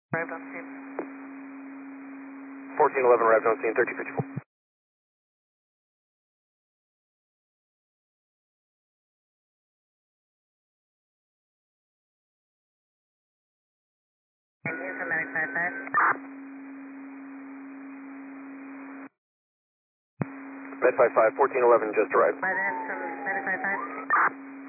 Arrived on scene. 1411 arrived on scene, 1354. And here's a medic 55. Med 55, 1411 just arrived. By the Henson